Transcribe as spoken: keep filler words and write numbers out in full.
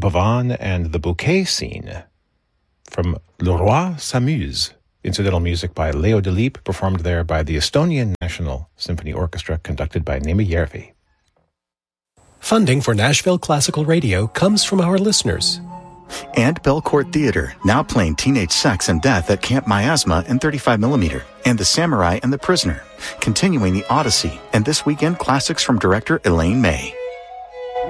Pavane and the Bouquet Scene from Le Roi s'amuse. Incidental music by Leo Delip, performed there by the Estonian National Symphony Orchestra, conducted by Neeme Järvi. Funding for Nashville Classical Radio comes from our listeners. And Belcourt Theater, now playing Teenage Sex and Death at Camp Miasma in thirty-five millimeter. And The Samurai and the Prisoner, continuing the Odyssey. And this weekend, classics from director Elaine May.